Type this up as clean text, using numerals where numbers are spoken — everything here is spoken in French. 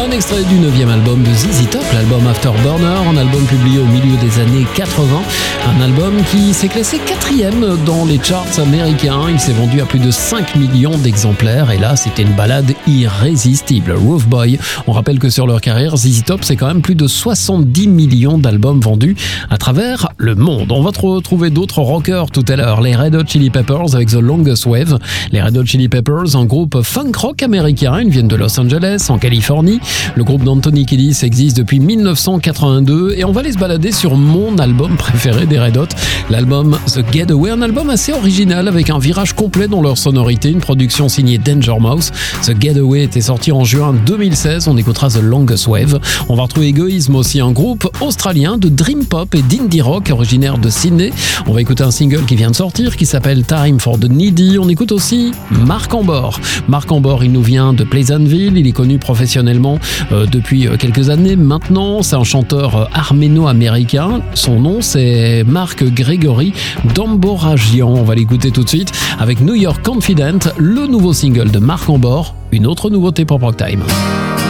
Un extrait du 9e album de ZZ Top, l'album Afterburner, un album publié au milieu des années 80, un album qui s'est classé 4e dans les charts américains. Il s'est vendu à plus de 5 millions d'exemplaires et là c'était une balade irrésistible. Roof Boy, on rappelle que sur leur carrière, ZZ Top c'est quand même plus de 70 millions d'albums vendus à travers le monde. On va retrouver d'autres rockers tout à l'heure, les Red Hot Chili Peppers avec The Longest Wave. Les Red Hot Chili Peppers, un groupe funk rock américain, ils viennent de Los Angeles en Californie. Le groupe d'Anthony Kiedis existe depuis 1982 et on va aller se balader sur mon album préféré des Red Hot, l'album The Getaway, un album assez original avec un virage complet dans leur sonorité, une production signée Danger Mouse. The Getaway était sorti en juin 2016, on écoutera The Longest Wave. On va retrouver Egoism aussi, un groupe australien de dream pop et d'indie rock originaire de Sydney. On va écouter un single qui vient de sortir qui s'appelle Time for the Needy. On écoute aussi Marc Ambor. Marc Ambor, il nous vient de Pleasantville, il est connu professionnellement depuis quelques années maintenant. C'est un chanteur arméno-américain. Son nom c'est Mark Gregory Damboragian. On va l'écouter tout de suite avec New York Confident, le nouveau single de Marc Ambor, une autre nouveauté pour Rock Time.